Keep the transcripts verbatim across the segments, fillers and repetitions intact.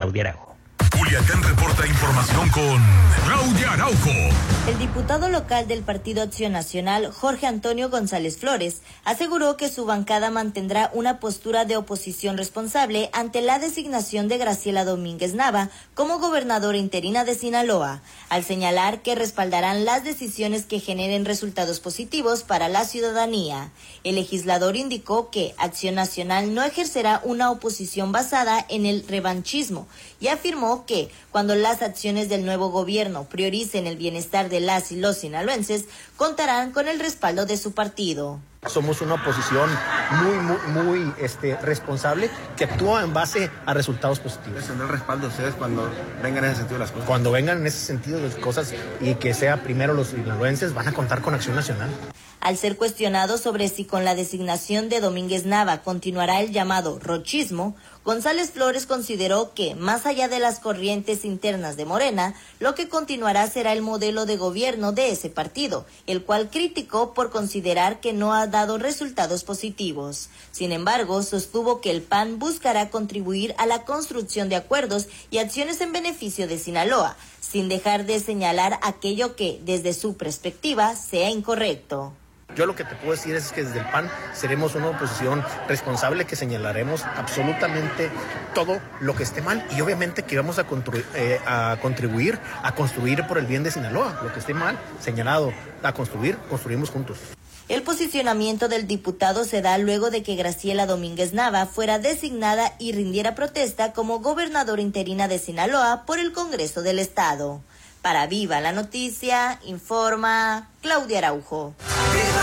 Claudia Araujo. Culiacán reporta información con Claudia Araujo. El diputado local del Partido Acción Nacional, Jorge Antonio González Flores, aseguró que su bancada mantendrá una postura de oposición responsable ante la designación de Graciela Domínguez Nava como gobernadora interina de Sinaloa, al señalar que respaldarán las decisiones que generen resultados positivos para la ciudadanía. El legislador indicó que Acción Nacional no ejercerá una oposición basada en el revanchismo y afirmó que cuando las acciones del nuevo gobierno prioricen el bienestar de las y los sinaloenses, contarán con el respaldo de su partido. Somos una oposición muy, muy, muy este, responsable que actúa en base a resultados positivos. ¿Tendrán el respaldo de ustedes cuando vengan en ese sentido las cosas? Cuando vengan en ese sentido las cosas y que sea primero los sinaloenses, van a contar con Acción Nacional. Al ser cuestionado sobre si con la designación de Domínguez Nava continuará el llamado rochismo, González Flores consideró que, más allá de las corrientes internas de Morena, lo que continuará será el modelo de gobierno de ese partido, el cual criticó por considerar que no ha dado resultados positivos. Sin embargo, sostuvo que el P A N buscará contribuir a la construcción de acuerdos y acciones en beneficio de Sinaloa, sin dejar de señalar aquello que, desde su perspectiva, sea incorrecto. Yo lo que te puedo decir es que desde el P A N seremos una oposición responsable que señalaremos absolutamente todo lo que esté mal y obviamente que vamos a, constru- eh, a contribuir a construir por el bien de Sinaloa. Lo que esté mal, señalado, a construir, construimos juntos. El posicionamiento del diputado se da luego de que Graciela Domínguez Nava fuera designada y rindiera protesta como gobernadora interina de Sinaloa por el Congreso del Estado. Para Viva la Noticia, informa Claudia Araujo. ¡Viva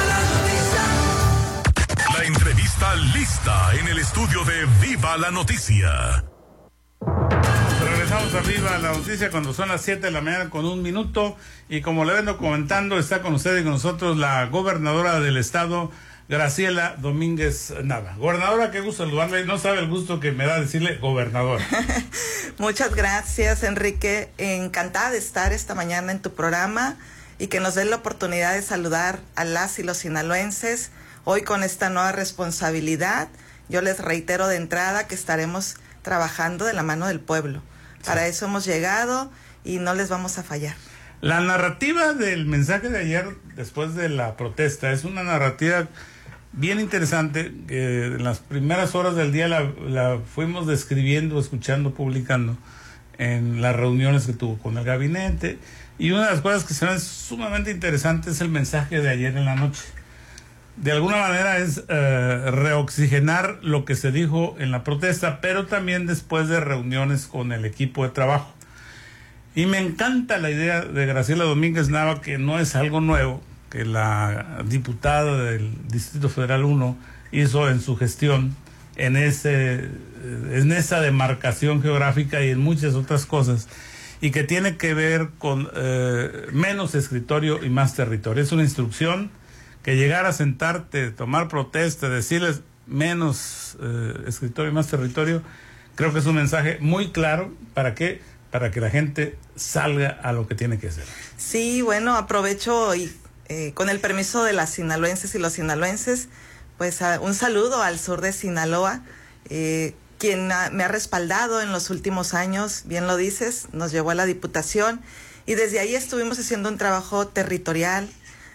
la noticia! La entrevista lista en el estudio de Viva la Noticia. Regresamos a Viva la Noticia cuando son las siete de la mañana con un minuto y como le vengo comentando, está con ustedes y con nosotros la gobernadora del estado, Graciela Domínguez Nava. Gobernadora, qué gusto saludarle. No sabe el gusto que me da decirle gobernadora. Muchas gracias, Enrique. Encantada de estar esta mañana en tu programa y que nos den la oportunidad de saludar a las y los sinaloenses hoy con esta nueva responsabilidad. Yo les reitero de entrada que estaremos trabajando de la mano del pueblo. Para sí. Eso hemos llegado y no les vamos a fallar. La narrativa del mensaje de ayer después de la protesta es una narrativa bien interesante, que en las primeras horas del día la, la fuimos describiendo, escuchando, publicando en las reuniones que tuvo con el gabinete, y una de las cosas que se ven sumamente interesantes es el mensaje de ayer en la noche. De alguna manera es eh, reoxigenar lo que se dijo en la protesta, pero también después de reuniones con el equipo de trabajo. Y me encanta la idea de Graciela Domínguez Nava, que no es algo nuevo, que la diputada del Distrito Federal uno hizo en su gestión, en ese en esa demarcación geográfica y en muchas otras cosas, y que tiene que ver con eh, menos escritorio y más territorio. Es una instrucción que llegar a sentarte, tomar protesta, decirles menos eh, escritorio y más territorio, creo que es un mensaje muy claro. ¿Para qué? Para que la gente salga a lo que tiene que hacer. Sí, bueno, aprovecho y eh, con el permiso de las sinaloenses y los sinaloenses, pues a, un saludo al sur de Sinaloa, eh, quien ha, me ha respaldado en los últimos años, bien lo dices, nos llevó a la diputación y desde ahí estuvimos haciendo un trabajo territorial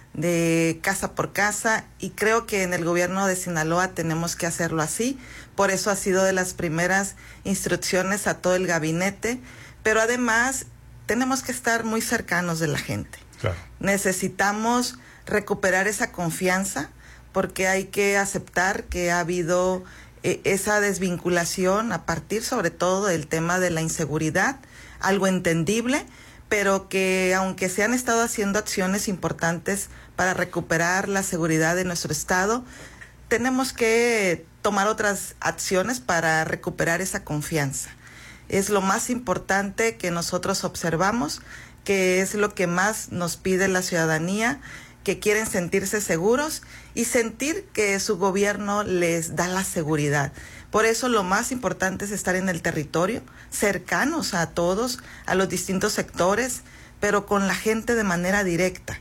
de casa por casa y creo que en el gobierno de Sinaloa tenemos que hacerlo así. Por eso ha sido de las primeras instrucciones a todo el gabinete, pero además tenemos que estar muy cercanos de la gente. Claro. Necesitamos recuperar esa confianza porque hay que aceptar que ha habido eh, esa desvinculación a partir sobre todo del tema de la inseguridad, algo entendible, pero que aunque se han estado haciendo acciones importantes para recuperar la seguridad de nuestro estado, tenemos que tomar otras acciones para recuperar esa confianza. Es lo más importante que nosotros observamos, que es lo que más nos pide la ciudadanía, que quieren sentirse seguros y sentir que su gobierno les da la seguridad. Por eso lo más importante es estar en el territorio, cercanos a todos, a los distintos sectores, pero con la gente de manera directa.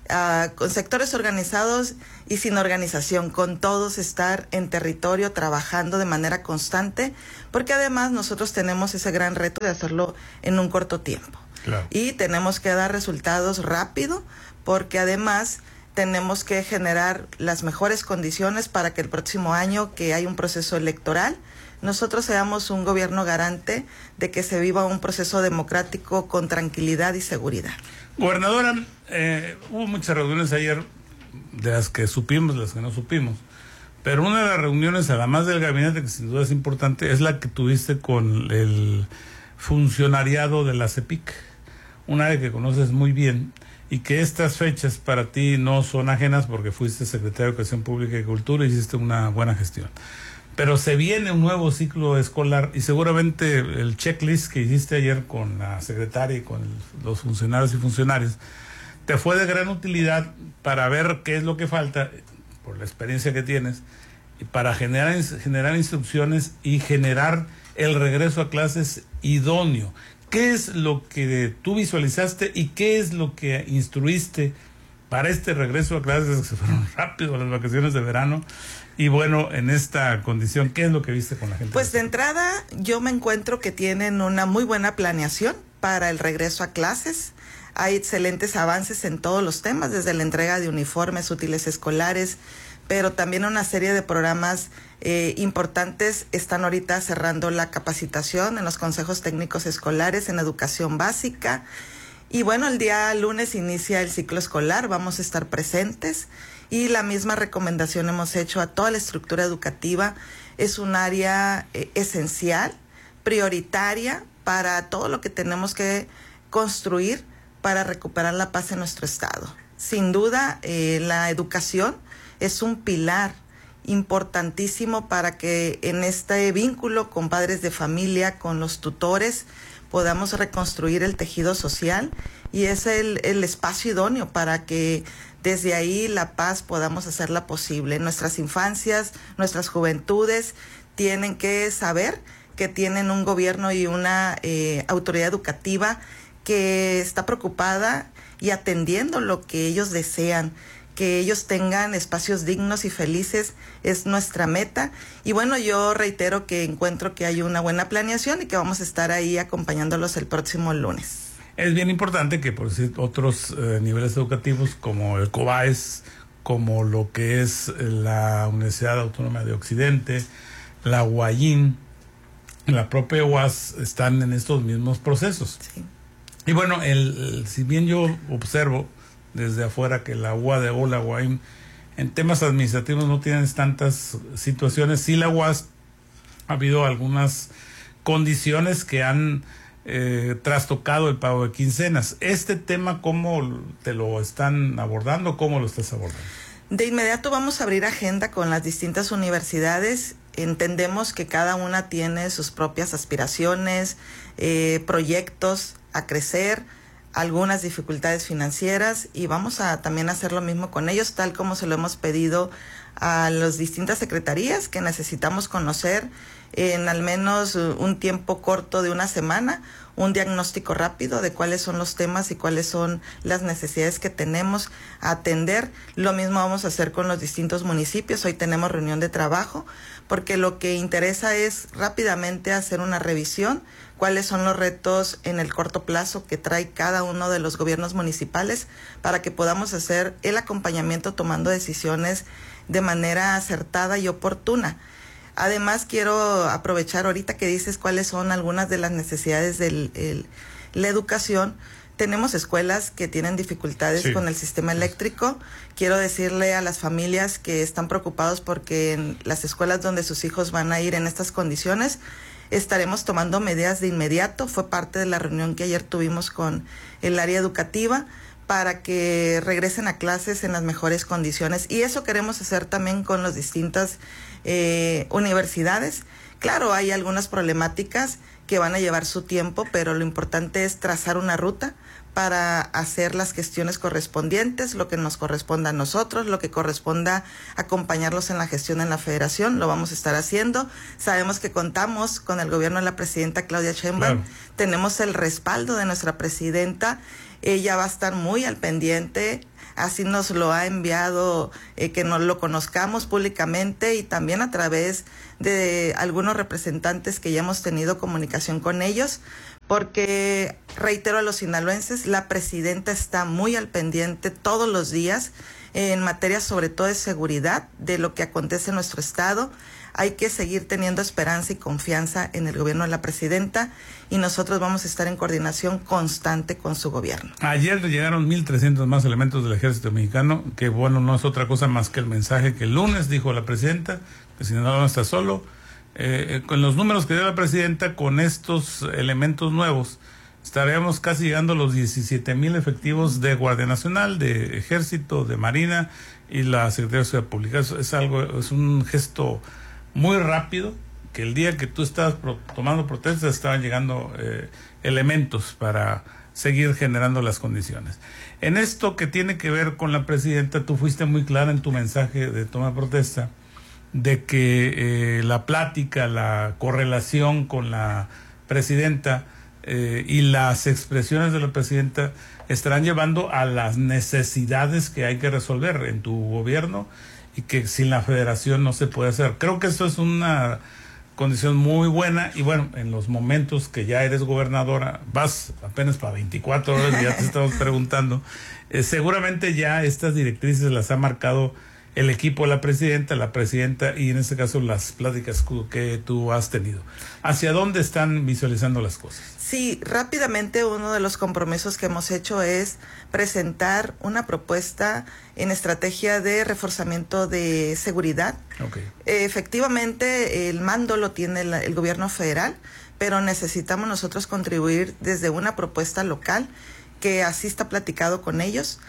uh, con sectores organizados y sin organización, con todos estar en territorio trabajando de manera constante, porque además nosotros tenemos ese gran reto de hacerlo en un corto tiempo. Claro. Y tenemos que dar resultados rápido, porque además tenemos que generar las mejores condiciones para que el próximo año, que hay un proceso electoral, nosotros seamos un gobierno garante de que se viva un proceso democrático con tranquilidad y seguridad. Gobernadora, eh, hubo muchas reuniones ayer, de las que supimos, de las que no supimos, pero una de las reuniones, además del gabinete, que sin duda es importante, es la que tuviste con el funcionariado de la CEPIC, un área que conoces muy bien, y que estas fechas para ti no son ajenas porque fuiste secretario de Educación Pública y Cultura y hiciste una buena gestión. Pero se viene un nuevo ciclo escolar y seguramente el checklist que hiciste ayer con la secretaria y con el, los funcionarios y funcionarias te fue de gran utilidad para ver qué es lo que falta, por la experiencia que tienes, y para generar, generar instrucciones y generar el regreso a clases idóneo. ¿Qué es lo que tú visualizaste y qué es lo que instruiste para este regreso a clases que se fueron rápido a las vacaciones de verano? Y bueno, en esta condición, ¿qué es lo que viste con la gente? Pues de entrada, yo me encuentro que tienen una muy buena planeación para el regreso a clases. Hay excelentes avances en todos los temas, desde la entrega de uniformes, útiles escolares, pero también una serie de programas eh, importantes. Están ahorita cerrando la capacitación en los consejos técnicos escolares en educación básica. Y bueno, el día lunes inicia el ciclo escolar, vamos a estar presentes. Y la misma recomendación hemos hecho a toda la estructura educativa. Es un área eh, esencial, prioritaria para todo lo que tenemos que construir para recuperar la paz en nuestro estado. Sin duda, eh, la educación es un pilar importantísimo para que en este vínculo con padres de familia, con los tutores, podamos reconstruir el tejido social, y es el, el espacio idóneo para que desde ahí la paz podamos hacerla posible. Nuestras infancias, nuestras juventudes tienen que saber que tienen un gobierno y una eh, autoridad educativa que está preocupada y atendiendo lo que ellos desean. Que ellos tengan espacios dignos y felices es nuestra meta. Y bueno, yo reitero que encuentro que hay una buena planeación y que vamos a estar ahí acompañándolos el próximo lunes. Es bien importante que, por decir, otros eh, niveles educativos como el COBAES, como lo que es la Universidad Autónoma de Occidente, la UAYIN, la propia U A S, están en estos mismos procesos. Sí. Y bueno, el, el, si bien yo observo desde afuera que la U A D o la U A M en temas administrativos no tienen tantas situaciones, sí la U A S ha habido algunas condiciones que han eh, trastocado el pago de quincenas. Este tema, ¿cómo te lo están abordando? ¿Cómo lo estás abordando? De inmediato vamos a abrir agenda con las distintas universidades. Entendemos que cada una tiene sus propias aspiraciones, eh, proyectos a crecer, algunas dificultades financieras, y vamos a también hacer lo mismo con ellos, tal como se lo hemos pedido a las distintas secretarías, que necesitamos conocer en al menos un tiempo corto de una semana un diagnóstico rápido de cuáles son los temas y cuáles son las necesidades que tenemos a atender. Lo mismo vamos a hacer con los distintos municipios. Hoy tenemos reunión de trabajo porque lo que interesa es rápidamente hacer una revisión, cuáles son los retos en el corto plazo que trae cada uno de los gobiernos municipales para que podamos hacer el acompañamiento tomando decisiones de manera acertada y oportuna. Además, quiero aprovechar ahorita que dices cuáles son algunas de las necesidades de la educación. Tenemos escuelas que tienen dificultades sí. con el sistema eléctrico. Quiero decirle a las familias que están preocupados porque en las escuelas donde sus hijos van a ir en estas condiciones, estaremos tomando medidas de inmediato. Fue parte de la reunión que ayer tuvimos con el área educativa para que regresen a clases en las mejores condiciones. Y eso queremos hacer también con las distintas eh, universidades. Claro, hay algunas problemáticas que van a llevar su tiempo, pero lo importante es trazar una ruta para hacer las gestiones correspondientes, lo que nos corresponda a nosotros, lo que corresponda acompañarlos en la gestión en la federación, lo vamos a estar haciendo. Sabemos que contamos con el gobierno de la presidenta Claudia Sheinbaum, claro. tenemos el respaldo de nuestra presidenta. Ella va a estar muy al pendiente, así nos lo ha enviado, eh, que nos lo conozcamos públicamente y también a través de algunos representantes que ya hemos tenido comunicación con ellos, porque reitero a los sinaloenses, la presidenta está muy al pendiente todos los días en materia sobre todo de seguridad, de lo que acontece en nuestro estado. Hay que seguir teniendo esperanza y confianza en el gobierno de la presidenta y nosotros vamos a estar en coordinación constante con su gobierno. Ayer llegaron mil trescientos más elementos del ejército mexicano, que bueno, no es otra cosa más que el mensaje que el lunes dijo la presidenta, que Sinaloa no está solo. Eh, con los números que dio la presidenta, con estos elementos nuevos, estaríamos casi llegando a los diecisiete mil efectivos de Guardia Nacional, de Ejército, de Marina y la Secretaría de Seguridad Pública. Es, es algo, es un gesto muy rápido, que el día que tú estabas pro, tomando protestas estaban llegando eh, elementos para seguir generando las condiciones. En esto que tiene que ver con la presidenta, tú fuiste muy clara en tu mensaje de toma de protesta, de que eh, la plática, la correlación con la presidenta eh, y las expresiones de la presidenta estarán llevando a las necesidades que hay que resolver en tu gobierno y que sin la federación no se puede hacer. Creo que eso es una condición muy buena y bueno, en los momentos que ya eres gobernadora, vas apenas para veinticuatro horas y ya te estamos preguntando, eh, seguramente ya estas directrices las ha marcado el equipo de la presidenta, la presidenta y en este caso las pláticas que tú has tenido. ¿Hacia dónde están visualizando las cosas? Sí, rápidamente uno de los compromisos que hemos hecho es presentar una propuesta en estrategia de reforzamiento de seguridad. Okay. Eh, efectivamente, el mando lo tiene la, el gobierno federal, pero necesitamos nosotros contribuir desde una propuesta local que así está platicado con ellos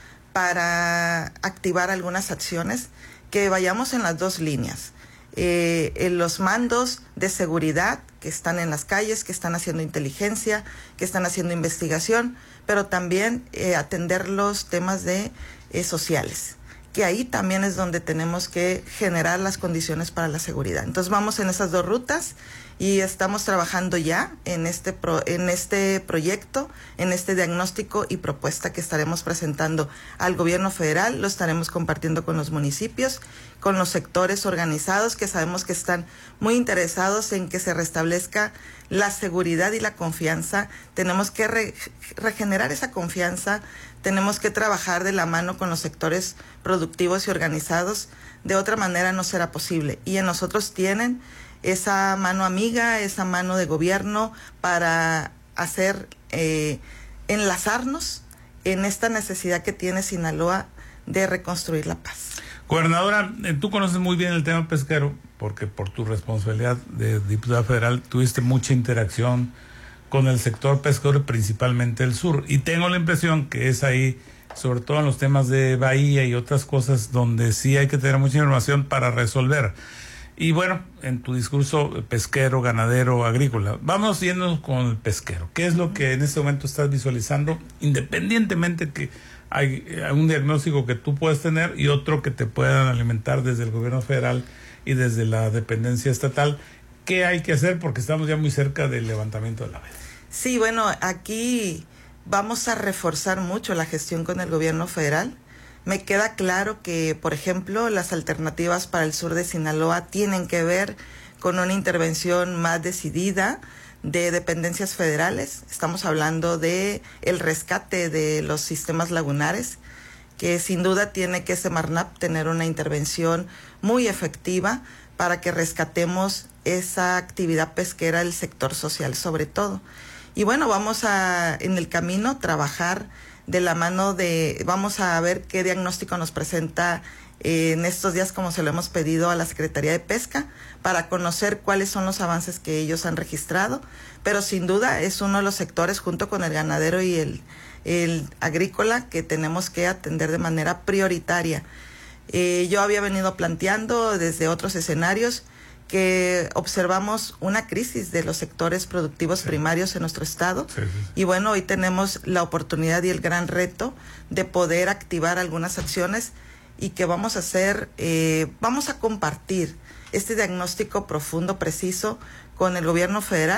para activar algunas acciones que vayamos en las dos líneas. Eh, en los mandos de seguridad que están en las calles, que están haciendo inteligencia, que están haciendo investigación, pero también eh, atender los temas de eh, sociales, que ahí también es donde tenemos que generar las condiciones para la seguridad. Entonces vamos en esas dos rutas y estamos trabajando ya en este pro, en este proyecto, en este diagnóstico y propuesta que estaremos presentando al gobierno federal, lo estaremos compartiendo con los municipios, con los sectores organizados que sabemos que están muy interesados en que se restablezca la seguridad y la confianza. Tenemos que re, regenerar esa confianza, tenemos que trabajar de la mano con los sectores productivos y organizados, de otra manera no será posible. Y en nosotros tienen esa mano amiga, esa mano de gobierno para hacer, eh, enlazarnos en esta necesidad que tiene Sinaloa de reconstruir la paz. Gobernadora, tú conoces muy bien el tema pesquero, porque por tu responsabilidad de diputada federal tuviste mucha interacción con el sector pesquero, principalmente el sur, y tengo la impresión que es ahí, sobre todo en los temas de bahía y otras cosas, donde sí hay que tener mucha información para resolver. Y bueno, en tu discurso pesquero, ganadero, agrícola, vamos yendo con el pesquero. ¿Qué es lo que en este momento estás visualizando, independientemente que hay un diagnóstico que tú puedes tener y otro que te puedan alimentar desde el gobierno federal y desde la dependencia estatal? ¿Qué hay que hacer? Porque estamos ya muy cerca del levantamiento de la veda. Sí, bueno, aquí vamos a reforzar mucho la gestión con el gobierno federal. Me queda claro que, por ejemplo, las alternativas para el sur de Sinaloa tienen que ver con una intervención más decidida de dependencias federales. Estamos hablando de el rescate de los sistemas lagunares, que sin duda tiene que Semarnat tener una intervención muy efectiva para que rescatemos esa actividad pesquera del sector social sobre todo. Y bueno, vamos a en el camino trabajar de la mano de, vamos a ver qué diagnóstico nos presenta eh, en estos días, como se lo hemos pedido a la Secretaría de Pesca, para conocer cuáles son los avances que ellos han registrado, pero sin duda es uno de los sectores, junto con el ganadero y el, el agrícola, que tenemos que atender de manera prioritaria. Eh, yo había venido planteando desde otros escenarios que observamos una crisis de los sectores productivos sí. primarios en nuestro estado. Sí, sí, sí. Y bueno, hoy tenemos la oportunidad y el gran reto de poder activar algunas acciones y que vamos a hacer, eh, vamos a compartir este diagnóstico profundo, preciso, con el gobierno federal,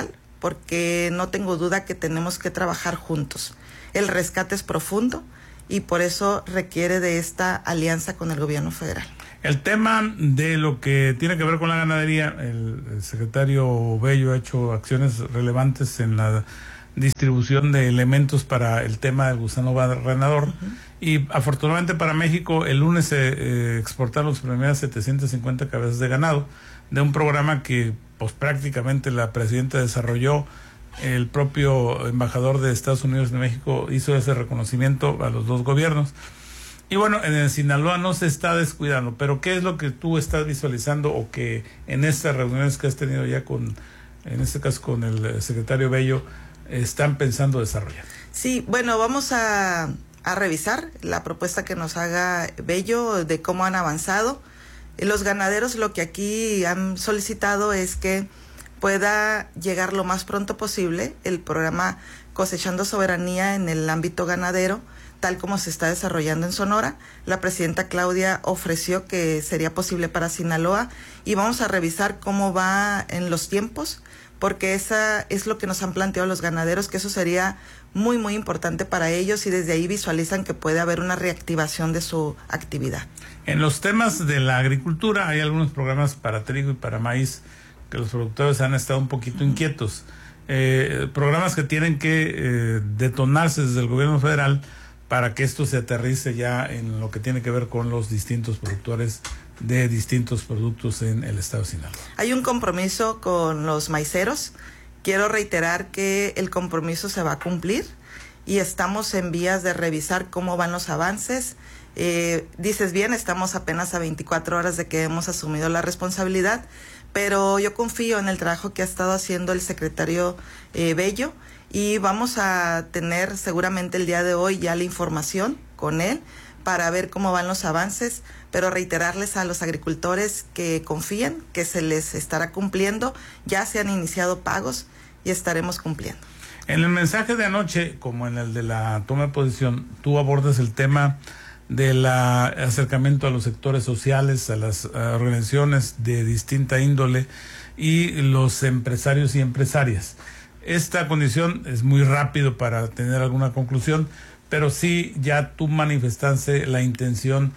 porque no tengo duda que tenemos que trabajar juntos. El rescate es profundo y por eso requiere de esta alianza con el gobierno federal. El tema de lo que tiene que ver con la ganadería, el, el secretario Bello ha hecho acciones relevantes en la distribución de elementos para el tema del gusano barrenador. Uh-huh. Y afortunadamente para México, el lunes se eh, exportaron las primeras setecientas cincuenta cabezas de ganado de un programa que pues prácticamente la presidenta desarrolló. El propio embajador de Estados Unidos de México hizo ese reconocimiento a los dos gobiernos. Y bueno, en el Sinaloa no se está descuidando, pero ¿qué es lo que tú estás visualizando o que en estas reuniones que has tenido ya con, en este caso con el secretario Bello, están pensando desarrollar? Sí, bueno, vamos a, a revisar la propuesta que nos haga Bello de cómo han avanzado. Los ganaderos lo que aquí han solicitado es que pueda llegar lo más pronto posible el programa Cosechando Soberanía en el ámbito ganadero, tal como se está desarrollando en Sonora. La presidenta Claudia ofreció que sería posible para Sinaloa y vamos a revisar cómo va en los tiempos, porque esa es lo que nos han planteado los ganaderos, que eso sería muy, muy importante para ellos y desde ahí visualizan que puede haber una reactivación de su actividad. En los temas de la agricultura hay algunos programas para trigo y para maíz que los productores han estado un poquito inquietos. Eh, programas que tienen que eh, detonarse desde el gobierno federal para que esto se aterrice ya en lo que tiene que ver con los distintos productores de distintos productos en el estado de Sinaloa. Hay un compromiso con los maiceros. Quiero reiterar que el compromiso se va a cumplir y estamos en vías de revisar cómo van los avances. Eh, dices bien, estamos apenas a veinticuatro horas de que hemos asumido la responsabilidad, pero yo confío en el trabajo que ha estado haciendo el secretario eh, Bello y vamos a tener seguramente el día de hoy ya la información con él para ver cómo van los avances, pero reiterarles a los agricultores que confíen, que se les estará cumpliendo, ya se han iniciado pagos y estaremos cumpliendo. En el mensaje de anoche, como en el de la toma de posición, tú abordas el tema del acercamiento a los sectores sociales, a las a organizaciones de distinta índole y los empresarios y empresarias. Esta condición es muy rápido para tener alguna conclusión, pero sí ya tú manifestaste la intención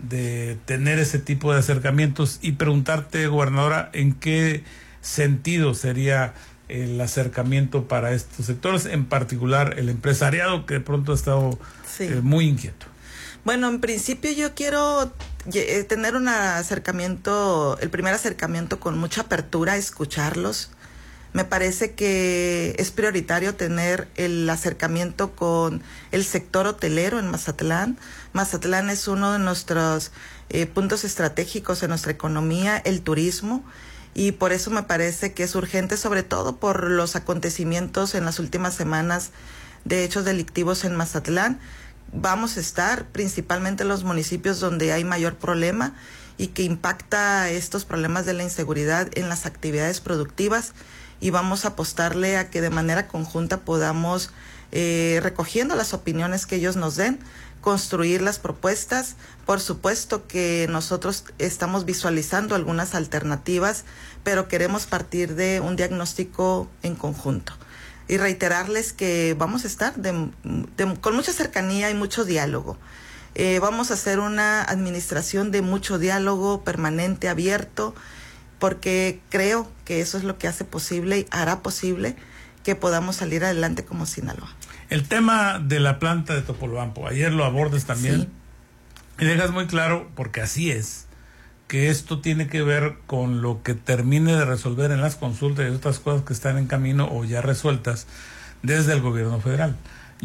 de tener ese tipo de acercamientos y preguntarte, gobernadora, en qué sentido sería el acercamiento para estos sectores, en particular el empresariado que de pronto ha estado sí. eh, muy inquieto. Bueno, en principio yo quiero tener un acercamiento, el primer acercamiento con mucha apertura, escucharlos. Me parece que es prioritario tener el acercamiento con el sector hotelero en Mazatlán. Mazatlán es uno de nuestros eh, puntos estratégicos en nuestra economía, el turismo, y por eso me parece que es urgente, sobre todo por los acontecimientos en las últimas semanas de hechos delictivos en Mazatlán. Vamos a estar principalmente en los municipios donde hay mayor problema y que impacta estos problemas de la inseguridad en las actividades productivas, y vamos a apostarle a que de manera conjunta podamos, eh, recogiendo las opiniones que ellos nos den, construir las propuestas. Por supuesto que nosotros estamos visualizando algunas alternativas, pero queremos partir de un diagnóstico en conjunto. Y reiterarles que vamos a estar de, de, con mucha cercanía y mucho diálogo. Eh, vamos a hacer una administración de mucho diálogo permanente, abierto, porque creo que eso es lo que hace posible y hará posible que podamos salir adelante como Sinaloa. El tema de la planta de Topolobampo, ayer lo abordas también, sí. Y dejas muy claro, porque así es, que esto tiene que ver con lo que termine de resolver en las consultas y otras cosas que están en camino o ya resueltas desde el gobierno federal.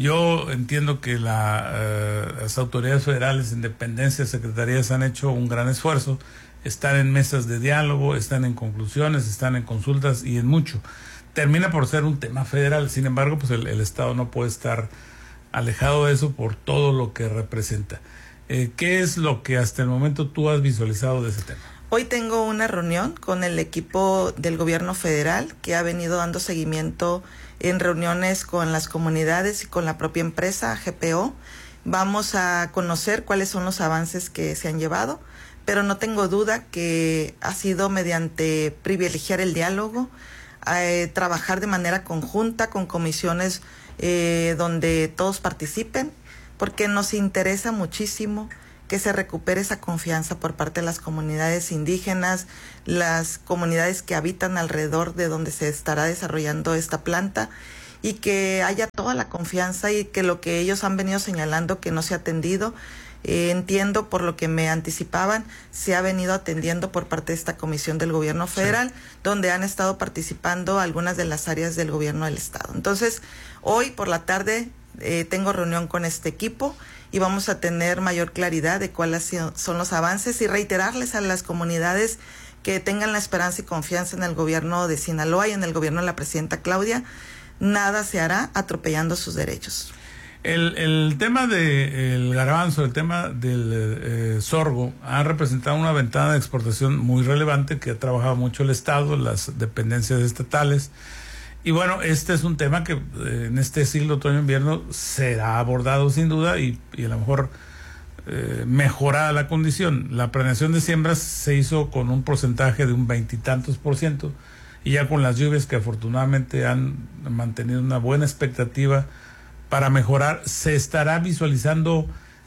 Yo entiendo que la, eh, las autoridades federales, en dependencias, secretarías han hecho un gran esfuerzo, están en mesas de diálogo, están en conclusiones, están en consultas y en mucho. Termina por ser un tema federal, sin embargo, pues el, el Estado no puede estar alejado de eso por todo lo que representa. Eh, ¿Qué es lo que hasta el momento tú has visualizado de ese tema? Hoy tengo una reunión con el equipo del gobierno federal que ha venido dando seguimiento en reuniones con las comunidades y con la propia empresa G P O. Vamos a conocer cuáles son los avances que se han llevado, pero no tengo duda que ha sido mediante privilegiar el diálogo, eh, trabajar de manera conjunta con comisiones eh, donde todos participen, porque nos interesa muchísimo que se recupere esa confianza por parte de las comunidades indígenas, las comunidades que habitan alrededor de donde se estará desarrollando esta planta, y que haya toda la confianza y que lo que ellos han venido señalando que no se ha atendido, eh, entiendo por lo que me anticipaban, se ha venido atendiendo por parte de esta comisión del gobierno federal, sí, donde han estado participando algunas de las áreas del gobierno del estado. Entonces, hoy por la tarde eh, tengo reunión con este equipo y vamos a tener mayor claridad de cuáles son los avances y reiterarles a las comunidades que tengan la esperanza y confianza en el gobierno de Sinaloa y en el gobierno de la presidenta Claudia. Nada se hará atropellando sus derechos. El, el tema del garbanzo, el tema del eh, sorgo, ha representado una ventana de exportación muy relevante que ha trabajado mucho el Estado, las dependencias estatales. Y bueno, este es un tema que eh, en este siglo otoño-invierno será abordado sin duda y, y a lo mejor eh, mejorada la condición. La planeación de siembras se hizo con un porcentaje de un veintitantos por ciento. Y ya con las lluvias que afortunadamente han mantenido una buena expectativa para mejorar, se estará visualizando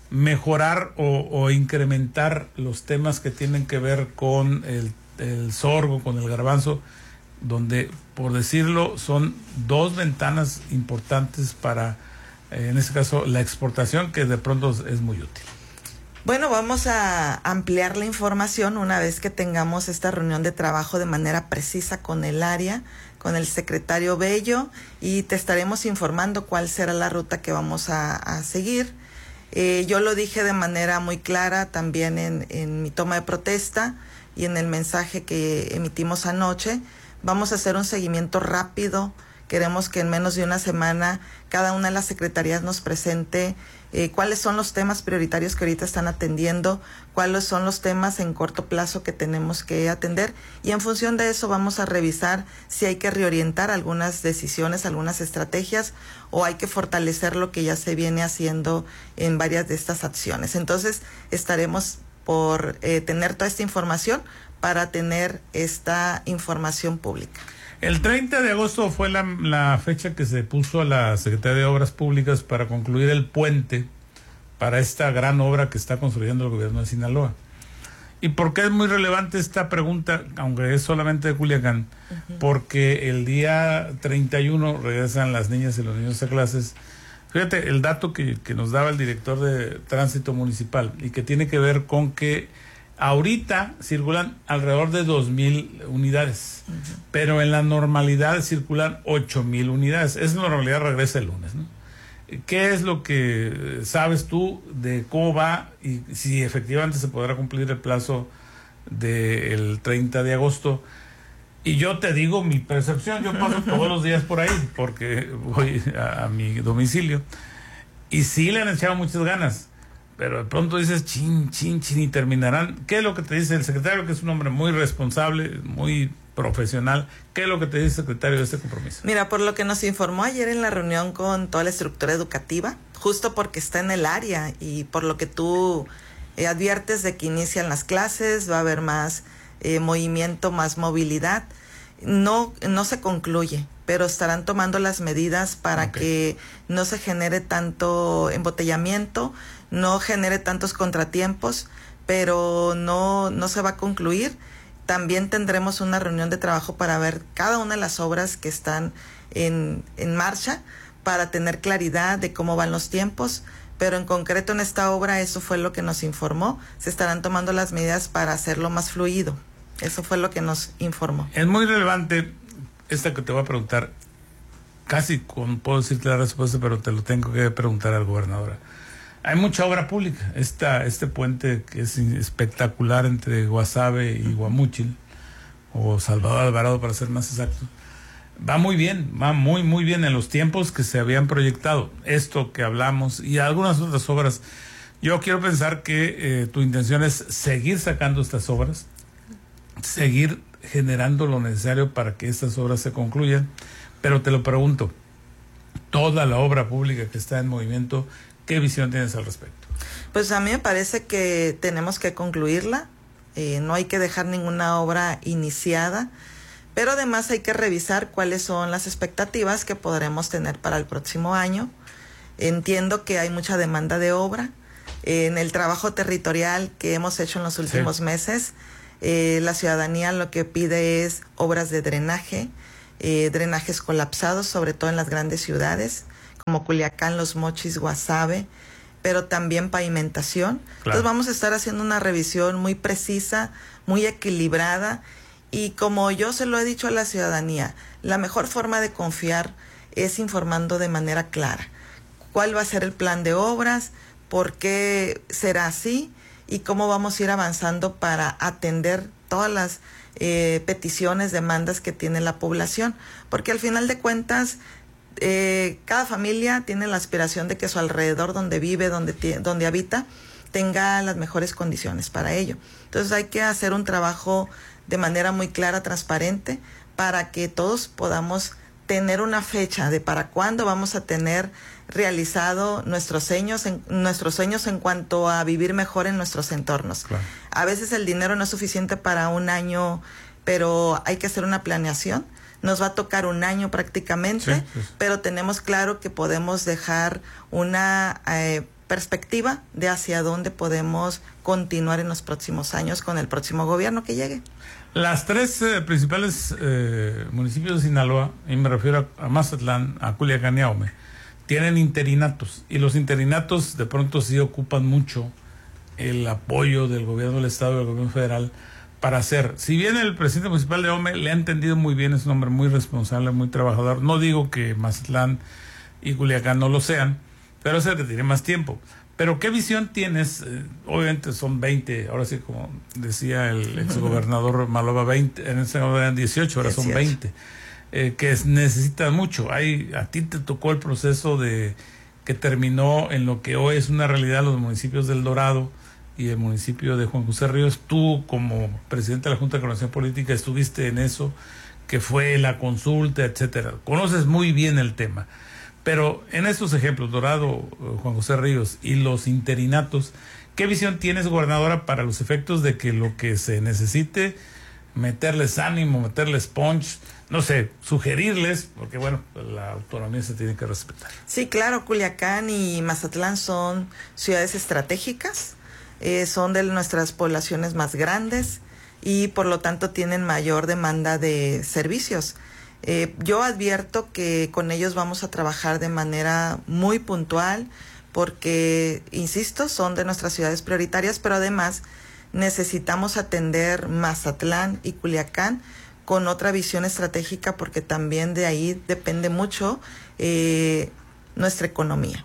mejorar o, o incrementar los temas que tienen que ver con el, el sorgo, con el garbanzo, donde, por decirlo, son dos ventanas importantes para, eh, en este caso, la exportación, que de pronto es muy útil. Bueno, vamos a ampliar la información una vez que tengamos esta reunión de trabajo de manera precisa con el área, con el secretario Bello, y te estaremos informando cuál será la ruta que vamos a, a seguir. Eh, yo lo dije de manera muy clara también en, en mi toma de protesta y en el mensaje que emitimos anoche. Vamos a hacer un seguimiento rápido. Queremos que en menos de una semana cada una de las secretarías nos presente eh, cuáles son los temas prioritarios que ahorita están atendiendo, cuáles son los temas en corto plazo que tenemos que atender, y en función de eso vamos a revisar si hay que reorientar algunas decisiones, algunas estrategias, o hay que fortalecer lo que ya se viene haciendo en varias de estas acciones. Entonces estaremos por eh, tener toda esta información para tener esta información pública. El treinta de agosto fue la, la fecha que se puso a la Secretaría de Obras Públicas para concluir el puente para esta gran obra que está construyendo el gobierno de Sinaloa. ¿Y por qué es muy relevante esta pregunta, aunque es solamente de Culiacán? Uh-huh. Porque el día treinta y uno regresan las niñas y los niños a clases. Fíjate el dato que, que nos daba el director de Tránsito Municipal y que tiene que ver con que ahorita circulan alrededor de dos mil unidades, uh-huh, pero en la normalidad circulan ocho mil unidades. Esa normalidad regresa el lunes, ¿no? ¿Qué es lo que sabes tú de cómo va y si efectivamente se podrá cumplir el plazo del treinta de agosto? Y yo te digo mi percepción, yo paso todos los días por ahí porque voy a, a mi domicilio y sí le han echado muchas ganas. Pero de pronto dices, chin, chin, chin, y terminarán. ¿Qué es lo que te dice el secretario, que es un hombre muy responsable, muy profesional? ¿Qué es lo que te dice el secretario de este compromiso? Mira, por lo que nos informó ayer en la reunión con toda la estructura educativa, justo porque está en el área y por lo que tú eh, adviertes de que inician las clases, va a haber más eh, movimiento, más movilidad, no, no se concluye, pero estarán tomando las medidas para okay. que no se genere tanto embotellamiento, no genere tantos contratiempos, pero no, no se va a concluir. También tendremos una reunión de trabajo para ver cada una de las obras que están en, en marcha, para tener claridad de cómo van los tiempos, pero en concreto en esta obra eso fue lo que nos informó, se estarán tomando las medidas para hacerlo más fluido. Eso fue lo que nos informó. Es muy relevante esta que te voy a preguntar, casi con, puedo decirte la respuesta, pero te lo tengo que preguntar al gobernador. Hay mucha obra pública. Esta, este puente que es espectacular entre Guasave y Guamúchil, o Salvador Alvarado para ser más exacto, va muy bien, va muy, muy bien en los tiempos que se habían proyectado. Esto que hablamos y algunas otras obras. Yo quiero pensar que eh, tu intención es seguir sacando estas obras, seguir generando lo necesario para que estas obras se concluyan, pero te lo pregunto, toda la obra pública que está en movimiento, ¿qué visión tienes al respecto? Pues a mí me parece que tenemos que concluirla, eh, no hay que dejar ninguna obra iniciada, Pero además hay que revisar cuáles son las expectativas que podremos tener para el próximo año. Entiendo que hay mucha demanda de obra. En el trabajo territorial que hemos hecho en los últimos sí. meses, eh, la ciudadanía lo que pide es obras de drenaje, eh, drenajes colapsados, sobre todo en las grandes ciudades, como Culiacán, Los Mochis, Guasave, pero también pavimentación. Claro. Entonces vamos a estar haciendo una revisión muy precisa, muy equilibrada, y como yo se lo he dicho a la ciudadanía, la mejor forma de confiar es informando de manera clara cuál va a ser el plan de obras, por qué será así y cómo vamos a ir avanzando para atender todas las eh, peticiones, demandas que tiene la población, porque al final de cuentas eh, cada familia tiene la aspiración de que su alrededor donde vive, donde, donde habita, tenga las mejores condiciones para ello. Entonces hay que hacer un trabajo de manera muy clara, transparente, para que todos podamos tener una fecha de para cuándo vamos a tener realizado nuestros sueños en, nuestros sueños en cuanto a vivir mejor en nuestros entornos. Claro. A veces el dinero no es suficiente para un año, pero hay que hacer una planeación. Nos va a tocar un año prácticamente, sí, pues. pero tenemos claro que podemos dejar una eh, perspectiva de hacia dónde podemos continuar en los próximos años con el próximo gobierno que llegue. Las tres eh, principales eh, municipios de Sinaloa, y me refiero a, a Mazatlán, a Culiacán y a Ahome, tienen interinatos, y los interinatos de pronto sí ocupan mucho el apoyo del gobierno del estado y del gobierno federal para hacer. Si bien el presidente municipal de Ahome le ha entendido muy bien, es un hombre muy responsable, muy trabajador, no digo que Mazatlán y Culiacán no lo sean, pero es el que tiene más tiempo. Pero ¿qué visión tienes? Eh, obviamente son veinte, ahora sí, como decía el exgobernador Maloba, veinte, en ese momento eran dieciocho, ahora son veinte, eh, que es, necesitan mucho. Hay, a ti te tocó el proceso de que terminó en lo que hoy es una realidad los municipios del Dorado y el municipio de Juan José Ríos. Tú, como presidente de la Junta de Coordinación Política, estuviste en eso, que fue la consulta, etcétera. Conoces muy bien el tema. Pero en estos ejemplos, Dorado, Juan José Ríos y los interinatos, ¿qué visión tienes, gobernadora, para los efectos de que lo que se necesite, meterles ánimo, meterles punch, no sé, sugerirles, porque bueno, la autonomía se tiene que respetar? Sí, claro, Culiacán y Mazatlán son ciudades estratégicas, eh, son de nuestras poblaciones más grandes y por lo tanto tienen mayor demanda de servicios. Eh, yo advierto que con ellos vamos a trabajar de manera muy puntual porque, insisto, son de nuestras ciudades prioritarias, pero además necesitamos atender Mazatlán y Culiacán con otra visión estratégica porque también de ahí depende mucho eh, nuestra economía.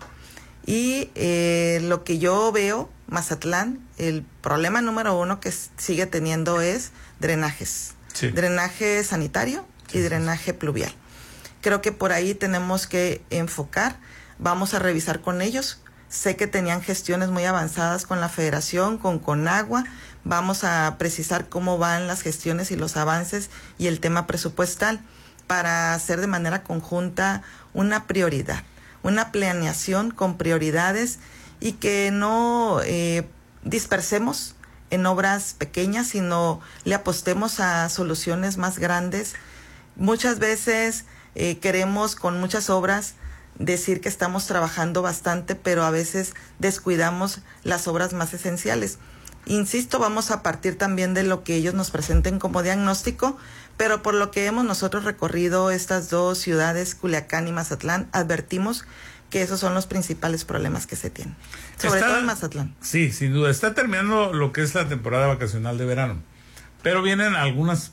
Y eh, lo que yo veo, Mazatlán, el problema número uno que sigue teniendo es drenajes. Sí. Drenaje sanitario y drenaje pluvial. Creo que por ahí tenemos que enfocar, vamos a revisar con ellos. Sé que tenían gestiones muy avanzadas con la Federación, con Conagua, vamos a precisar cómo van las gestiones y los avances y el tema presupuestal para hacer de manera conjunta una prioridad, una planeación con prioridades y que no eh, dispersemos en obras pequeñas, sino le apostemos a soluciones más grandes. Muchas veces eh, queremos con muchas obras decir que estamos trabajando bastante, pero a veces descuidamos las obras más esenciales. Insisto, vamos a partir también de lo que ellos nos presenten como diagnóstico, pero por lo que hemos nosotros recorrido estas dos ciudades, Culiacán y Mazatlán, advertimos que esos son los principales problemas que se tienen, sobre Está, todo en Mazatlán. Sí, sin duda. Está terminando lo que es la temporada vacacional de verano, pero vienen algunas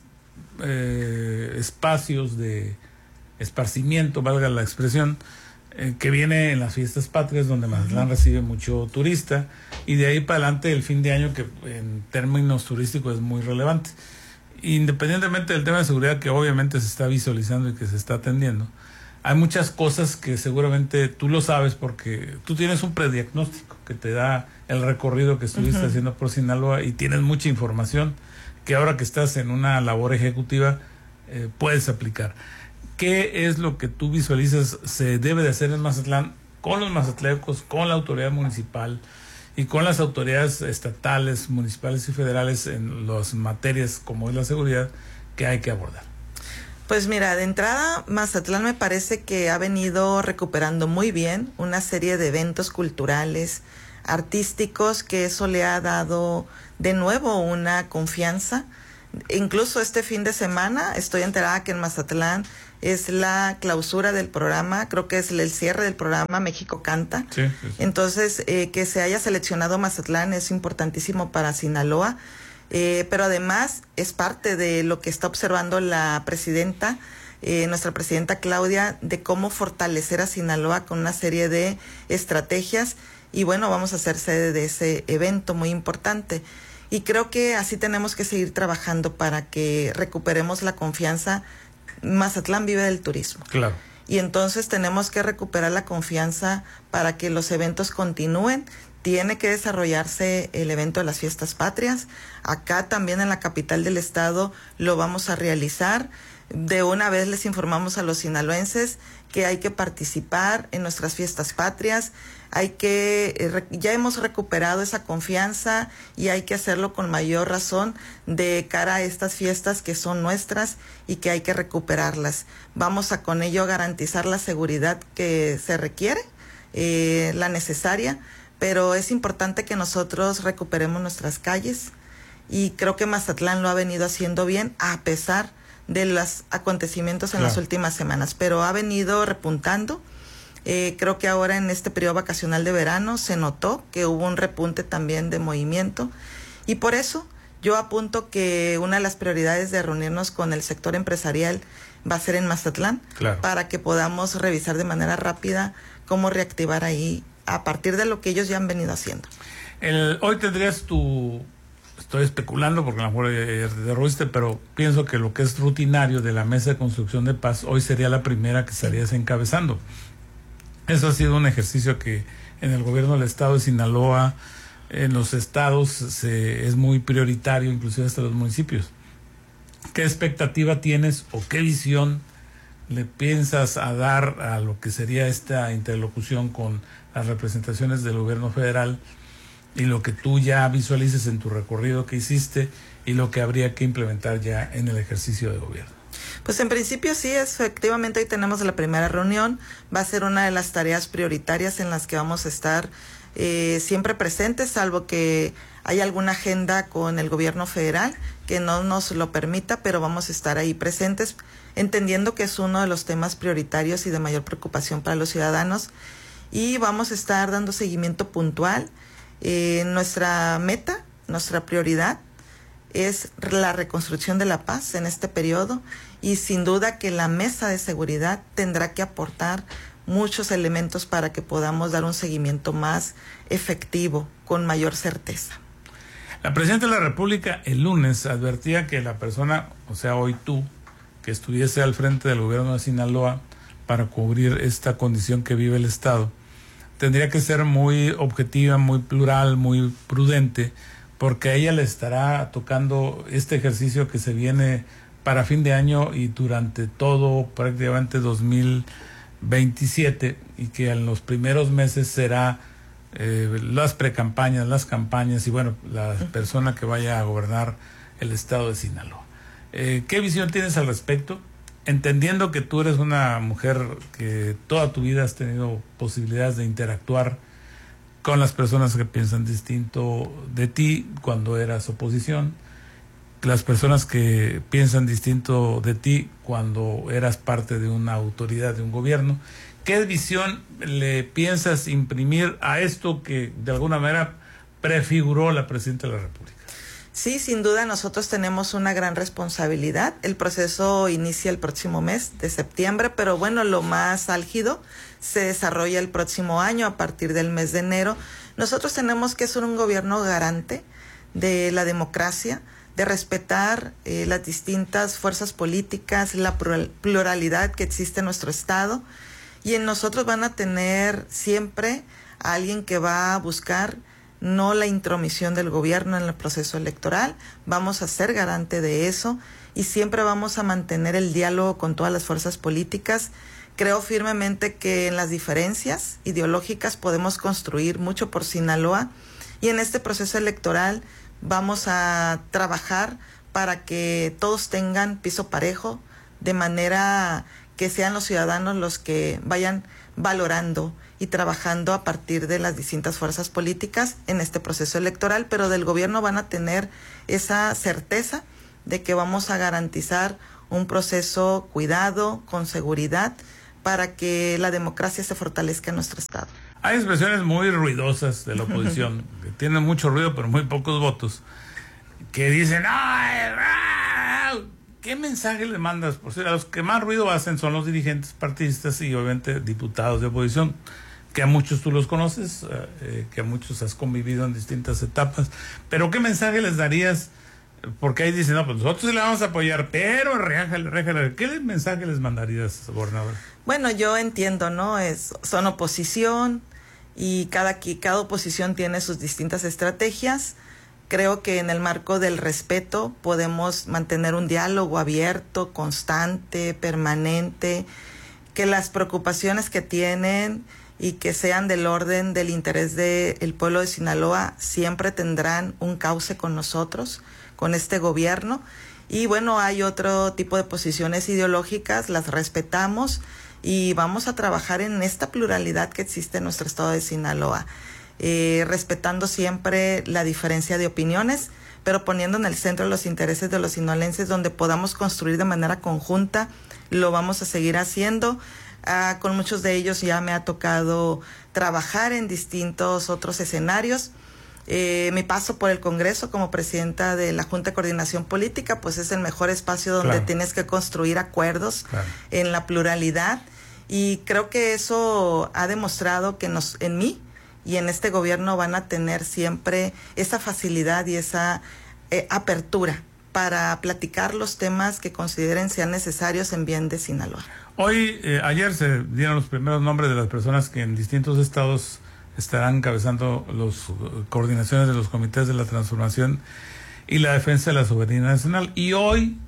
Eh, espacios de esparcimiento, valga la expresión, eh, que viene en las fiestas patrias donde Mazatlán uh-huh. recibe mucho turista y de ahí para adelante el fin de año que en términos turísticos es muy relevante. Independientemente del tema de seguridad que obviamente se está visualizando y que se está atendiendo, hay muchas cosas que seguramente tú lo sabes porque tú tienes un prediagnóstico que te da el recorrido que estuviste uh-huh. haciendo por Sinaloa y tienes mucha información que ahora que estás en una labor ejecutiva eh, puedes aplicar. ¿Qué es lo que tú visualizas se debe de hacer en Mazatlán con los mazatlecos, con la autoridad municipal y con las autoridades estatales, municipales y federales en las materias como es la seguridad que hay que abordar? Pues mira, de entrada, Mazatlán me parece que ha venido recuperando muy bien una serie de eventos culturales, artísticos, que eso le ha dado de nuevo una confianza. Incluso este fin de semana estoy enterada que en Mazatlán es la clausura del programa, creo que es el cierre del programa México Canta. Sí, sí, sí. Entonces, eh, que se haya seleccionado Mazatlán es importantísimo para Sinaloa, eh, pero además es parte de lo que está observando la presidenta, eh, nuestra presidenta Claudia, de cómo fortalecer a Sinaloa con una serie de estrategias, y bueno, vamos a ser sede de ese evento muy importante. Y creo que así tenemos que seguir trabajando para que recuperemos la confianza. Mazatlán vive del turismo. Claro. Y entonces tenemos que recuperar la confianza para que los eventos continúen. Tiene que desarrollarse el evento de las fiestas patrias. Acá también en la capital del estado lo vamos a realizar. De una vez les informamos a los sinaloenses que hay que participar en nuestras fiestas patrias. Hay que, ya hemos recuperado esa confianza y hay que hacerlo con mayor razón de cara a estas fiestas que son nuestras y que hay que recuperarlas. Vamos a con ello garantizar la seguridad que se requiere, eh, la necesaria, pero es importante que nosotros recuperemos nuestras calles, y creo que Mazatlán lo ha venido haciendo bien a pesar de los acontecimientos en claro. las últimas semanas, pero ha venido repuntando. Eh, creo que ahora en este periodo vacacional de verano se notó que hubo un repunte también de movimiento, y por eso yo apunto que una de las prioridades de reunirnos con el sector empresarial va a ser en Mazatlán, claro. para que podamos revisar de manera rápida cómo reactivar ahí a partir de lo que ellos ya han venido haciendo. El, hoy tendrías tu, estoy especulando porque a lo mejor te derruiste, pero pienso que lo que es rutinario de la Mesa de Construcción de Paz hoy sería la primera que estarías encabezando. Eso ha sido un ejercicio que en el gobierno del estado de Sinaloa, en los estados, se, es muy prioritario, inclusive hasta los municipios. ¿Qué expectativa tienes o qué visión le piensas a dar a lo que sería esta interlocución con las representaciones del gobierno federal, y lo que tú ya visualices en tu recorrido que hiciste y lo que habría que implementar ya en el ejercicio de gobierno? Pues en principio sí, efectivamente hoy tenemos la primera reunión, va a ser una de las tareas prioritarias en las que vamos a estar eh, siempre presentes, salvo que haya alguna agenda con el gobierno federal que no nos lo permita, pero vamos a estar ahí presentes, entendiendo que es uno de los temas prioritarios y de mayor preocupación para los ciudadanos, y vamos a estar dando seguimiento puntual. Eh, nuestra meta, nuestra prioridad es la reconstrucción de la paz en este periodo, y sin duda que la mesa de seguridad tendrá que aportar muchos elementos para que podamos dar un seguimiento más efectivo, con mayor certeza. La Presidenta de la República el lunes advertía que la persona, o sea hoy tú, que estuviese al frente del gobierno de Sinaloa para cubrir esta condición que vive el Estado, tendría que ser muy objetiva, muy plural, muy prudente, porque a ella le estará tocando este ejercicio que se viene para fin de año y durante todo prácticamente dos mil veintisiete, y que en los primeros meses será eh, las precampañas, las campañas y bueno, la persona que vaya a gobernar el estado de Sinaloa. Eh, ¿Qué visión tienes al respecto? Entendiendo que tú eres una mujer que toda tu vida has tenido posibilidades de interactuar con las personas que piensan distinto de ti cuando eras oposición, las personas que piensan distinto de ti cuando eras parte de una autoridad, de un gobierno. ¿Qué visión le piensas imprimir a esto que de alguna manera prefiguró la Presidenta de la República? Sí, sin duda nosotros tenemos una gran responsabilidad. El proceso inicia el próximo mes de septiembre, pero bueno, lo más álgido se desarrolla el próximo año a partir del mes de enero. Nosotros tenemos que ser un gobierno garante de la democracia, de respetar eh, las distintas fuerzas políticas, la pluralidad que existe en nuestro estado, y en nosotros van a tener siempre a alguien que va a buscar no la intromisión del gobierno en el proceso electoral. Vamos a ser garante de eso y siempre vamos a mantener el diálogo con todas las fuerzas políticas. Creo firmemente que en las diferencias ideológicas podemos construir mucho por Sinaloa, y en este proceso electoral vamos a trabajar para que todos tengan piso parejo de manera que sean los ciudadanos los que vayan valorando y trabajando a partir de las distintas fuerzas políticas en este proceso electoral, pero del gobierno van a tener esa certeza de que vamos a garantizar un proceso cuidado, con seguridad, para que la democracia se fortalezca en nuestro estado. Hay expresiones muy ruidosas de la oposición, que tienen mucho ruido pero muy pocos votos, que dicen, ¡ay! ¿Qué mensaje le mandas? Por cierto, a los que más ruido hacen son los dirigentes partidistas y obviamente diputados de oposición, que a muchos tú los conoces, eh, que a muchos has convivido en distintas etapas, pero ¿qué mensaje les darías? Porque ahí dicen, no, pues nosotros sí le vamos a apoyar, pero réjale, réjale. ¿Qué mensaje les mandarías, gobernador? Bueno, yo entiendo, ¿no? Es, son oposición y cada, cada oposición tiene sus distintas estrategias. Creo que en el marco del respeto podemos mantener un diálogo abierto, constante, permanente, que las preocupaciones que tienen y que sean del orden del interés del pueblo de Sinaloa siempre tendrán un cauce con nosotros, con este gobierno. Y bueno, hay otro tipo de posiciones ideológicas, las respetamos y vamos a trabajar en esta pluralidad que existe en nuestro estado de Sinaloa. Eh, respetando siempre la diferencia de opiniones, pero poniendo en el centro los intereses de los sinaloenses, donde podamos construir de manera conjunta, lo vamos a seguir haciendo. Ah, con muchos de ellos ya me ha tocado trabajar en distintos otros escenarios. Eh, mi paso por el Congreso como presidenta de la Junta de Coordinación Política, pues es el mejor espacio donde claro. tienes que construir acuerdos claro. en la pluralidad, y creo que eso ha demostrado que nos, en mí, y en este gobierno van a tener siempre esa facilidad y esa eh, apertura para platicar los temas que consideren sean necesarios en bien de Sinaloa. Hoy, eh, ayer se dieron los primeros nombres de las personas que en distintos estados estarán encabezando las uh, coordinaciones de los comités de la transformación y la defensa de la soberanía nacional. Y hoy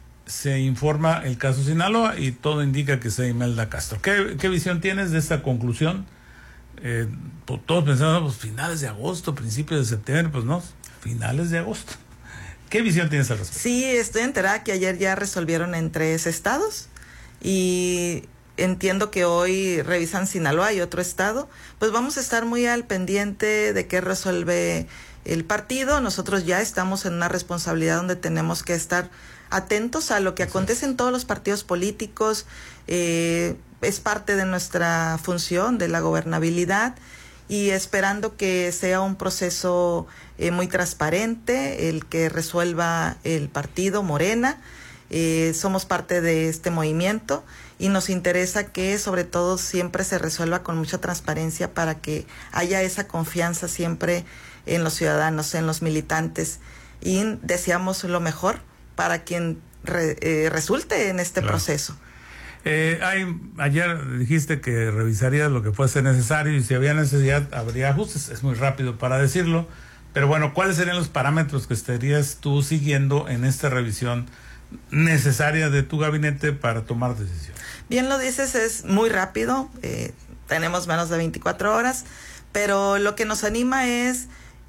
se informa el caso Sinaloa y todo indica que sea Imelda Castro. ¿Qué, qué visión tienes de esta conclusión? Eh, todos pensamos, pues finales de agosto, principios de septiembre, pues no, finales de agosto. ¿Qué visión tienes al respecto? Sí, estoy enterada que ayer ya resolvieron en tres estados y entiendo que hoy revisan Sinaloa y otro estado. Pues vamos a estar muy al pendiente de qué resuelve el partido. Nosotros ya estamos en una responsabilidad donde tenemos que estar atentos a lo que acontece en todos los partidos políticos. Eh, es parte de nuestra función de la gobernabilidad y esperando que sea un proceso eh, muy transparente, el que resuelva el partido Morena. Eh, somos parte de este movimiento y nos interesa que sobre todo siempre se resuelva con mucha transparencia para que haya esa confianza siempre en los ciudadanos, en los militantes, y deseamos lo mejor para quien re, eh, resulte en este claro. proceso. Eh, hay, ayer dijiste que revisarías lo que fuese necesario y si había necesidad habría ajustes. Es muy rápido para decirlo, pero bueno, ¿cuáles serían los parámetros que estarías tú siguiendo en esta revisión necesaria de tu gabinete para tomar decisiones? Bien lo dices, es muy rápido, eh, tenemos menos de veinticuatro horas, pero lo que nos anima es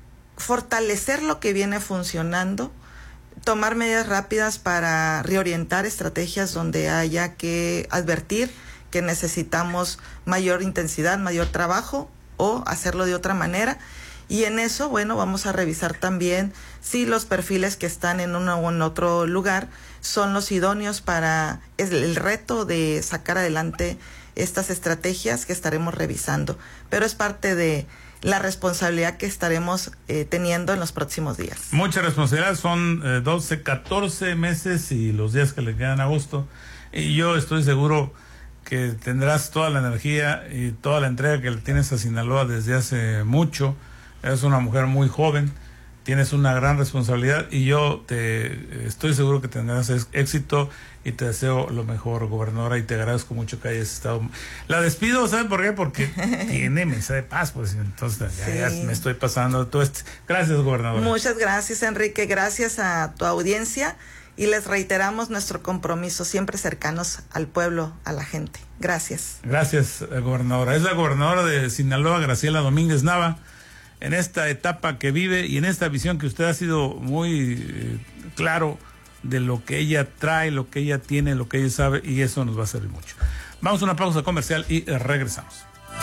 fortalecer lo que viene funcionando, tomar medidas rápidas para reorientar estrategias donde haya que advertir que necesitamos mayor intensidad, mayor trabajo o hacerlo de otra manera. Y en eso, bueno, vamos a revisar también si los perfiles que están en uno o en otro lugar son los idóneos para el, el reto de sacar adelante estas estrategias que estaremos revisando. Pero es parte de la responsabilidad que estaremos eh, teniendo en los próximos días. Mucha responsabilidad, son eh, doce, catorce meses y los días que le quedan a agosto. Y yo estoy seguro que tendrás toda la energía y toda la entrega que le tienes a Sinaloa desde hace mucho. Eres una mujer muy joven, tienes una gran responsabilidad y yo te estoy seguro que tendrás éxito y te deseo lo mejor, gobernadora, y te agradezco mucho que hayas estado. La despido, ¿sabe por qué? Porque tiene mesa de paz, pues entonces ya, sí. ya me estoy pasando todo esto. Gracias, gobernadora. Muchas gracias, Enrique, gracias a tu audiencia y les reiteramos nuestro compromiso, siempre cercanos al pueblo, a la gente. Gracias. Gracias, gobernadora. Es la gobernadora de Sinaloa, Graciela Domínguez Nava, en esta etapa que vive y en esta visión que usted ha sido muy eh, claro de lo que ella trae, lo que ella tiene, lo que ella sabe, y eso nos va a servir mucho. Vamos a una pausa comercial y regresamos.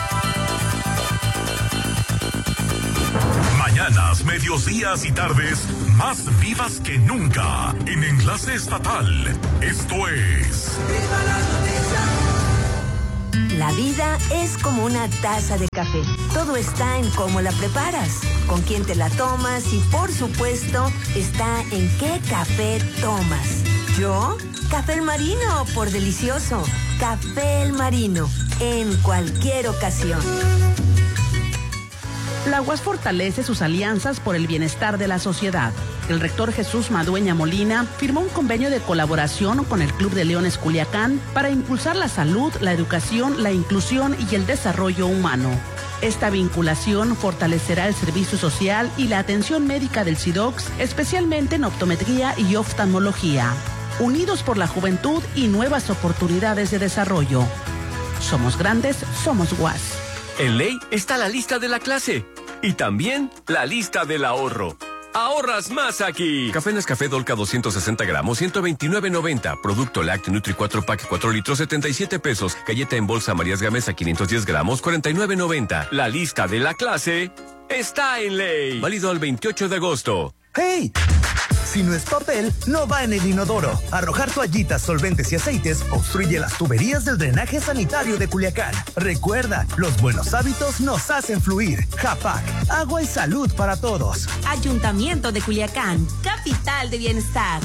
Mañanas, medios días y tardes más vivas que nunca en Enlace Estatal. Esto es Viva las Noticias. La vida es como una taza de café. Todo está en cómo la preparas, con quién te la tomas y, por supuesto, está en qué café tomas. ¿Yo? Café El Marino, por delicioso. Café El Marino, en cualquier ocasión. La U A S fortalece sus alianzas por el bienestar de la sociedad. El rector Jesús Madueña Molina firmó un convenio de colaboración con el Club de Leones Culiacán para impulsar la salud, la educación, la inclusión y el desarrollo humano. Esta vinculación fortalecerá el servicio social y la atención médica del SIDOCS, especialmente en optometría y oftalmología. Unidos por la juventud y nuevas oportunidades de desarrollo. Somos grandes, somos U A S. En ley está la lista de la clase y también la lista del ahorro. ¡Ahorras más aquí! Café Nescafé Dolca doscientos sesenta gramos, ciento veintinueve noventa. Producto Lácteo Nutri cuatro Pack cuatro litros, setenta y siete pesos. Galleta en bolsa Marías Gamesa quinientos diez gramos, cuarenta y nueve noventa. La lista de la clase está en ley. Válido al veintiocho de agosto. ¡Hey! Si no es papel, no va en el inodoro. Arrojar toallitas, solventes y aceites obstruye las tuberías del drenaje sanitario de Culiacán. Recuerda, los buenos hábitos nos hacen fluir. Japac, agua y salud para todos. Ayuntamiento de Culiacán, capital de bienestar.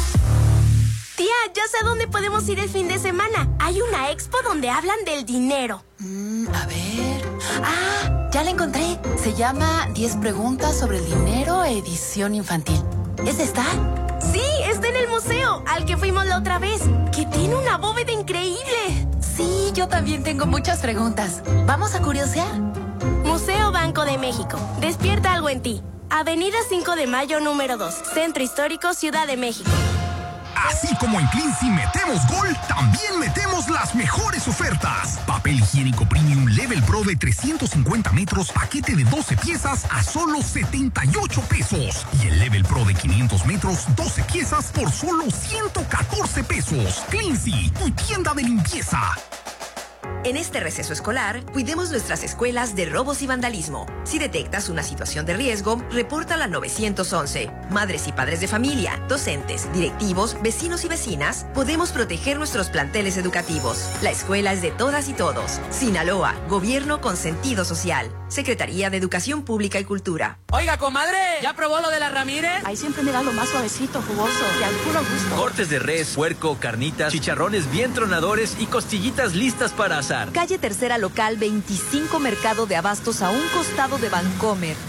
Tía, ya sé a dónde podemos ir el fin de semana. Hay una expo donde hablan del dinero. Mm, a ver... ¡Ah! Ya la encontré. Se llama diez preguntas sobre el dinero, edición infantil. ¿Es esta? Sí, está en el museo, al que fuimos la otra vez, que tiene una bóveda increíble. Sí, yo también tengo muchas preguntas. ¿Vamos a curiosear? Museo Banco de México. Despierta algo en ti. Avenida cinco de mayo, número dos. Centro Histórico, Ciudad de México. Así como en Cleansy metemos gol, también metemos las mejores ofertas. Papel higiénico Premium Level Pro de trescientos cincuenta metros, paquete de doce piezas a solo setenta y ocho pesos. Y el Level Pro de quinientos metros, doce piezas por solo ciento catorce pesos. Cleansy, tu tienda de limpieza. En este receso escolar, cuidemos nuestras escuelas de robos y vandalismo. Si detectas una situación de riesgo, repórtala al nueve once. Madres y padres de familia, docentes, directivos, vecinos y vecinas, podemos proteger nuestros planteles educativos. La escuela es de todas y todos. Sinaloa, gobierno con sentido social. Secretaría de Educación Pública y Cultura. Oiga, comadre, ¿ya probó lo de la Ramírez? Ahí siempre me da lo más suavecito, jugoso y al puro gusto. Cortes de res, puerco, carnitas, chicharrones bien tronadores y costillitas listas para asar. Calle Tercera Local veinticinco, Mercado de Abastos, a un costado de Vancomer.